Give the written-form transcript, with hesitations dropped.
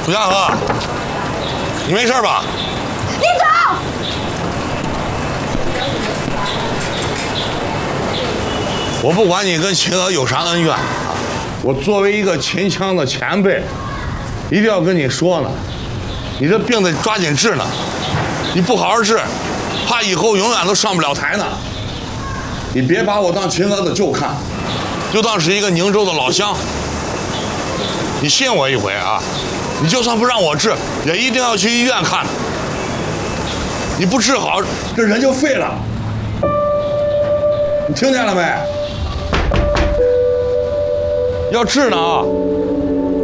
楚家河，你没事吧？ 林总， 我不管你跟秦娥有啥恩怨啊，我作为一个秦腔的前辈，一定要跟你说呢，你这病得抓紧治呢，你不好好治，怕以后永远都上不了台呢。你别把我当秦娥的舅看，就当是一个宁州的老乡。你信我一回啊，你就算不让我治，也一定要去医院看。你不治好，这人就废了。你听见了没？要治呢啊！